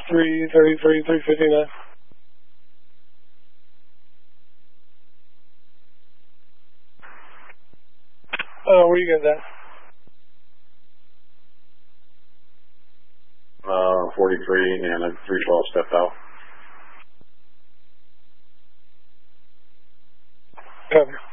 333, 359. Where you guys at? 43 and a 312 stepped out. Cover.